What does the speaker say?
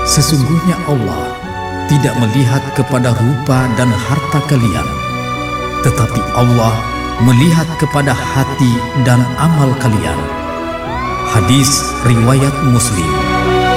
Sesungguhnya Allah tidak melihat kepada rupa dan harta kalian, tetapi Allah melihat kepada hati dan amal kalian. Hadis riwayat Muslim.